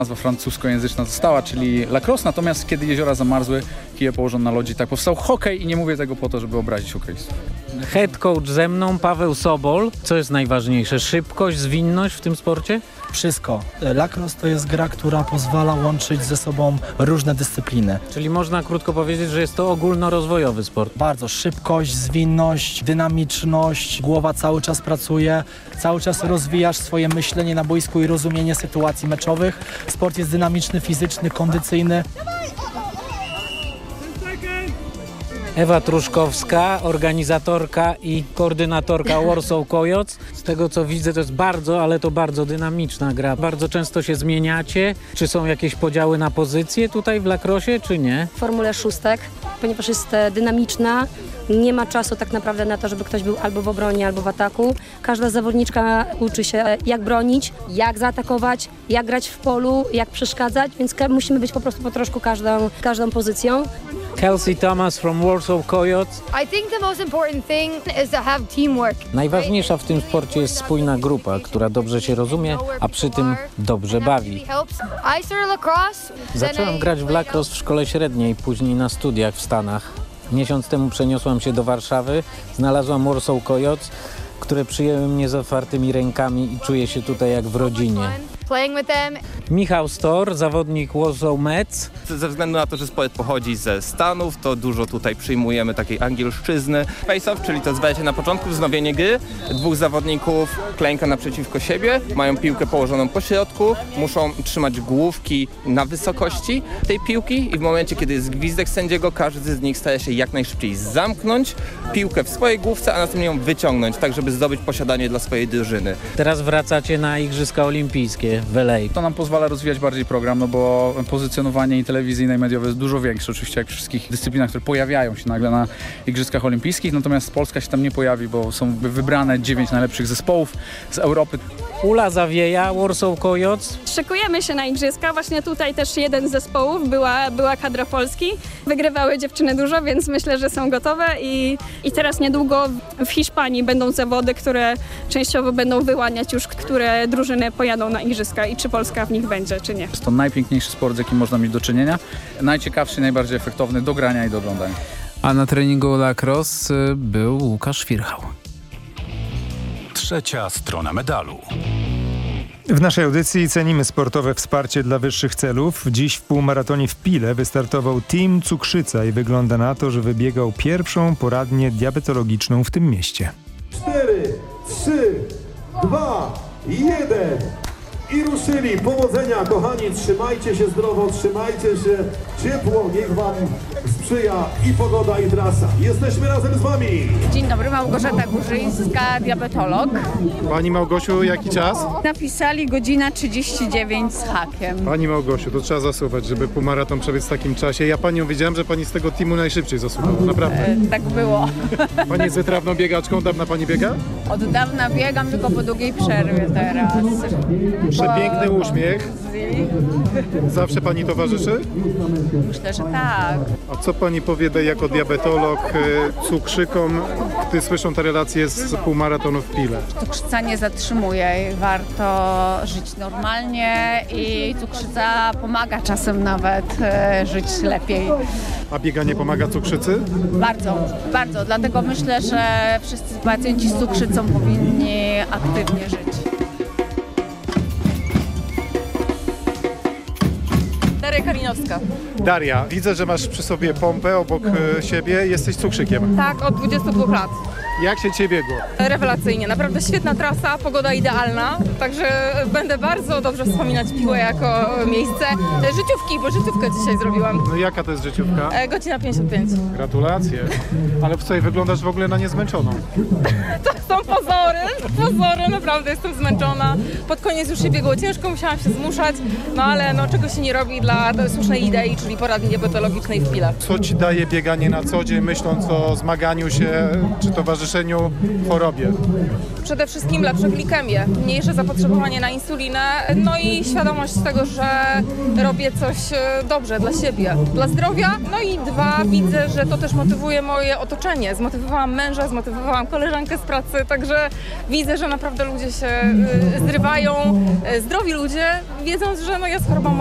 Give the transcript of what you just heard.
Nazwa francuskojęzyczna została, czyli lacrosse, natomiast kiedy jeziora zamarzły, kije położono na lodzi, tak powstał hokej i nie mówię tego po to, żeby obrazić hokeistów. Head coach ze mną, Paweł Sobol. Co jest najważniejsze? Szybkość, zwinność w tym sporcie? Wszystko. Lacrosse to jest gra, która pozwala łączyć ze sobą różne dyscypliny. Czyli można krótko powiedzieć, że jest to ogólnorozwojowy sport. Bardzo szybkość, zwinność, dynamiczność, głowa cały czas pracuje, cały czas rozwijasz swoje myślenie na boisku i rozumienie sytuacji meczowych. Sport jest dynamiczny, fizyczny, kondycyjny. Ewa Truszkowska, organizatorka i koordynatorka Warsaw Coyotes. Z tego co widzę, to jest bardzo, ale to bardzo dynamiczna gra. Bardzo często się zmieniacie. Czy są jakieś podziały na pozycje tutaj w lacrosse, czy nie? W formule szóstek, ponieważ jest dynamiczna, nie ma czasu tak naprawdę na to, żeby ktoś był albo w obronie, albo w ataku. Każda zawodniczka uczy się, jak bronić, jak zaatakować, jak grać w polu, jak przeszkadzać, więc musimy być po prostu po troszku każdą pozycją. Kelsey Thomas from Warsaw Coyotes. I think the most important thing is to have teamwork. Najważniejsza w tym sporcie jest spójna grupa, która dobrze się rozumie, a przy tym dobrze bawi. Zacząłem grać w lacrosse w szkole średniej, później na studiach w Stanach. Miesiąc temu przeniosłam się do Warszawy, znalazłam Warsaw Coyotes, które przyjęły mnie z otwartymi rękami i czuję się tutaj jak w rodzinie. Michał Stor, zawodnik Warsaw Mets. Ze względu na to, że sport pochodzi ze Stanów, to dużo tutaj przyjmujemy takiej angielszczyzny. Face-off, czyli to zdaje się na początku wznowienie gry. Dwóch zawodników klęka naprzeciwko siebie, mają piłkę położoną po środku, muszą trzymać główki na wysokości tej piłki i w momencie, kiedy jest gwizdek sędziego, każdy z nich stara się jak najszybciej zamknąć piłkę w swojej główce, a następnie ją wyciągnąć, tak żeby zdobyć posiadanie dla swojej drużyny. Teraz wracacie na Igrzyska Olimpijskie w LA. To nam pozwala rozwijać bardziej program, no bo pozycjonowanie i telewizyjne i mediowe jest dużo większe, oczywiście jak w wszystkich dyscyplinach, które pojawiają się nagle na Igrzyskach Olimpijskich, natomiast Polska się tam nie pojawi, bo są wybrane 9 najlepszych zespołów z Europy. Ula Zawieja, Warsaw Coyotes. Szykujemy się na Igrzyska, właśnie tutaj też jeden z zespołów, była kadra Polski. Wygrywały dziewczyny dużo, więc myślę, że są gotowe i teraz niedługo w Hiszpanii będą zawody, które częściowo będą wyłaniać już, które drużyny pojadą na Igrzyska i czy Polska w nich będzie, czy nie. Jest to najpiękniejszy sport, z jakim można mieć do czynienia, najciekawszy i najbardziej efektowny do grania i do oglądania. A na treningu lacrosse był Łukasz Firchał. Trzecia strona medalu. W naszej audycji cenimy sportowe wsparcie dla wyższych celów. Dziś w półmaratonie w Pile wystartował Team Cukrzyca i wygląda na to, że wybiegał pierwszą poradnię diabetologiczną w tym mieście. 4, 3, 2, 1 i ruszyli. Powodzenia, kochani, trzymajcie się zdrowo, trzymajcie się ciepło, niech wam sprzyja i pogoda, i trasa. Jesteśmy razem z wami. Dzień dobry, Małgorzata Górzyńska, diabetolog. Pani Małgosiu, jaki czas? Napisali godzina 39 z hakiem. Pani Małgosiu, to trzeba zasuwać, żeby półmaraton przebiec w takim czasie. Ja panią wiedziałem, że pani z tego teamu najszybciej zasuwała, naprawdę. Tak było. Pani jest wytrawną biegaczką, dawna pani biega? Od dawna biegam, tylko po długiej przerwie teraz. Przepiękny uśmiech. Zawsze pani towarzyszy? Myślę, że tak. A co pani powie jako diabetolog cukrzykom, gdy słyszą te relacje z półmaratonu w Pile? Cukrzyca nie zatrzymuje. Warto żyć normalnie i cukrzyca pomaga czasem nawet żyć lepiej. A bieganie pomaga cukrzycy? Bardzo, bardzo. Dlatego myślę, że wszyscy pacjenci z cukrzycą powinni aktywnie żyć. Daria Kalinowska. Daria, widzę, że masz przy sobie pompę obok siebie. Jesteś cukrzykiem. Tak, od 22 lat. Jak się cię biegło? Rewelacyjnie, naprawdę świetna trasa, pogoda idealna, także będę bardzo dobrze wspominać Piłę jako miejsce życiówki, bo życiówkę dzisiaj zrobiłam. No jaka to jest życiówka? Godzina 55. Gratulacje. Ale w co, wyglądasz w ogóle na niezmęczoną. To są pozory, naprawdę jestem zmęczona. Pod koniec już się biegło ciężko, musiałam się zmuszać, no ale czego się nie robi dla dla słusznej idei, czyli poradni diabetologicznej w Pile. Co Ci daje bieganie na co dzień, myśląc o zmaganiu się czy towarzyszeniu chorobie? Przede wszystkim lepsze glikemie, mniejsze zapotrzebowanie na insulinę, no i świadomość tego, że robię coś dobrze dla siebie, dla zdrowia. No i 2, widzę, że to też motywuje moje otoczenie. Zmotywowałam męża, zmotywowałam koleżankę z pracy, także widzę, że naprawdę ludzie się zrywają, zdrowi ludzie, wiedząc, że no jest choroba